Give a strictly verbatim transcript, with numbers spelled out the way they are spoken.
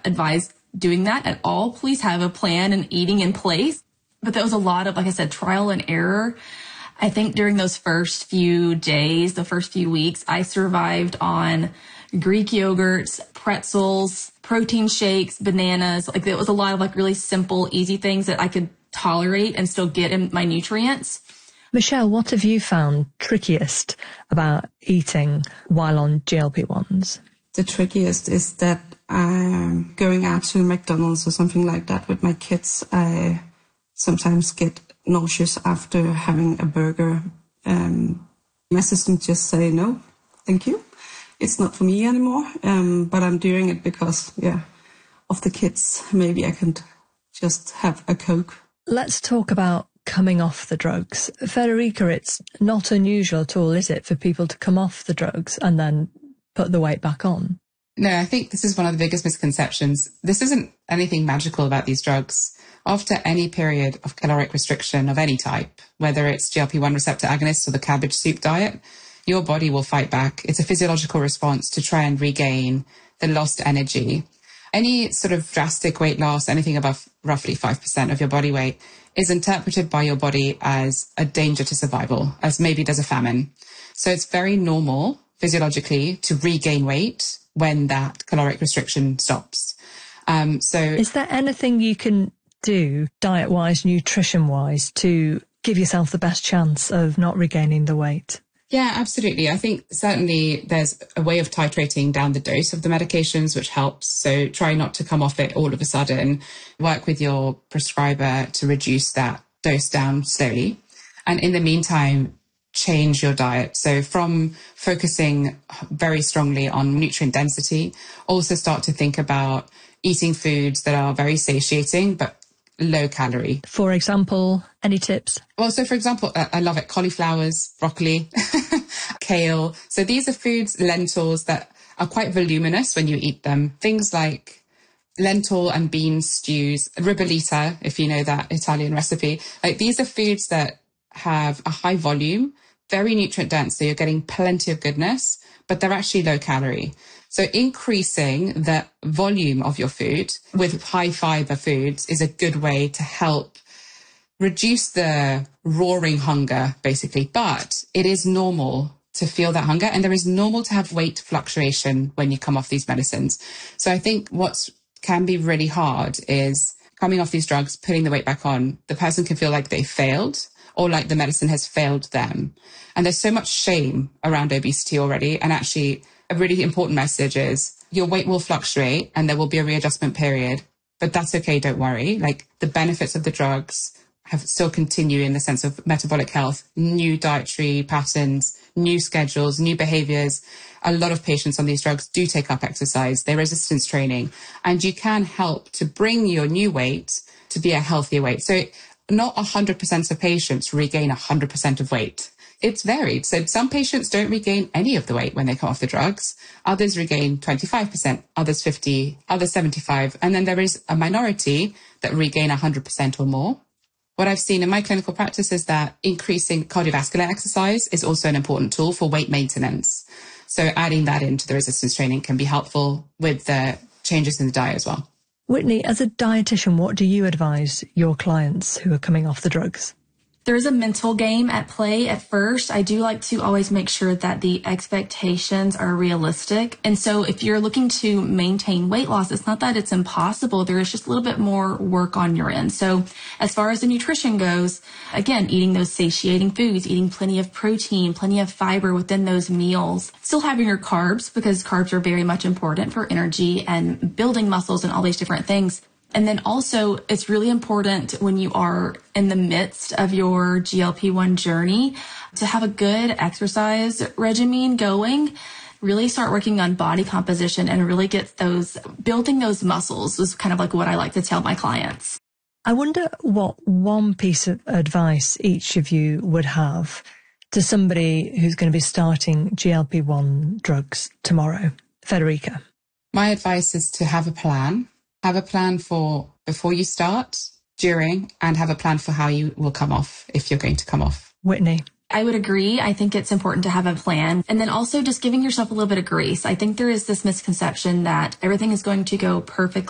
advise doing that at all. Please have a plan and eating in place. But that was a lot of, like I said, trial and error. I think during those first few days, the first few weeks, I survived on Greek yogurts, pretzels, protein shakes, bananas. Like it was a lot of like really simple, easy things that I could tolerate and still get in my nutrients. Michelle, what have you found trickiest about eating while on G L P ones? The trickiest is that I'm going out to McDonald's or something like that with my kids. I sometimes get nauseous after having a burger. Um, my assistant just say, no, thank you. It's not for me anymore. Um, but I'm doing it because, yeah, of the kids. Maybe I can just have a Coke. Let's talk about coming off the drugs. Federica, it's not unusual at all, is it, for people to come off the drugs and then put the weight back on? No, I think this is one of the biggest misconceptions. This isn't anything magical about these drugs. After any period of caloric restriction of any type, whether it's G L P one receptor agonists or the cabbage soup diet, your body will fight back. It's a physiological response to try and regain the lost energy. Any sort of drastic weight loss, anything above roughly five percent of your body weight, is interpreted by your body as a danger to survival, as maybe there's a famine. So it's very normal physiologically to regain weight when that caloric restriction stops. Um, so is there anything you can do diet-wise, nutrition-wise, to give yourself the best chance of not regaining the weight? Yeah, absolutely. I think certainly there's a way of titrating down the dose of the medications, which helps. So try not to come off it all of a sudden. Work with your prescriber to reduce that dose down slowly. And in the meantime, change your diet. So from focusing very strongly on nutrient density, also start to think about eating foods that are very satiating, but low calorie. For example, any tips? Well, so for example, I love it. Cauliflowers, broccoli, kale. So these are foods, lentils, that are quite voluminous when you eat them. Things like lentil and bean stews, ribollita, if you know that Italian recipe. Like these are foods that have a high volume, very nutrient dense. So you're getting plenty of goodness, but they're actually low calorie. So increasing the volume of your food with high fiber foods is a good way to help reduce the roaring hunger, basically. But it is normal to feel that hunger, and there is normal to have weight fluctuation when you come off these medicines. So I think what can be really hard is coming off these drugs, putting the weight back on. The person can feel like they failed or like the medicine has failed them. And there's so much shame around obesity already. And actually, a really important message is your weight will fluctuate and there will be a readjustment period, but that's okay. Don't worry. Like the benefits of the drugs have still continue in the sense of metabolic health, new dietary patterns, new schedules, new behaviors. A lot of patients on these drugs do take up exercise, their resistance training, and you can help to bring your new weight to be a healthier weight. So not one hundred percent of patients regain one hundred percent of weight. It's varied. So some patients don't regain any of the weight when they come off the drugs. Others regain twenty-five percent, others fifty, others seventy-five. And then there is a minority that regain one hundred percent or more. What I've seen in my clinical practice is that increasing cardiovascular exercise is also an important tool for weight maintenance. So adding that into the resistance training can be helpful with the changes in the diet as well. Whitney, as a dietitian, what do you advise your clients who are coming off the drugs? There is a mental game at play at first. I do like to always make sure that the expectations are realistic. And so if you're looking to maintain weight loss, it's not that it's impossible. There is just a little bit more work on your end. So as far as the nutrition goes, again, eating those satiating foods, eating plenty of protein, plenty of fiber within those meals, still having your carbs because carbs are very much important for energy and building muscles and all these different things. And then also, it's really important when you are in the midst of your G L P one journey to have a good exercise regimen going. Really start working on body composition and really get those, building those muscles is kind of like what I like to tell my clients. I wonder what one piece of advice each of you would have to somebody who's going to be starting G L P one drugs tomorrow. Federica. My advice is to have a plan. Have a plan for before you start, during, and have a plan for how you will come off if you're going to come off. Whitney. I would agree. I think it's important to have a plan. And then also just giving yourself a little bit of grace. I think there is this misconception that everything is going to go perfectly